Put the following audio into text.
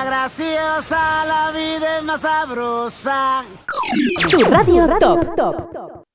vida graciosa, la vida es más sabrosa. Tu radio top.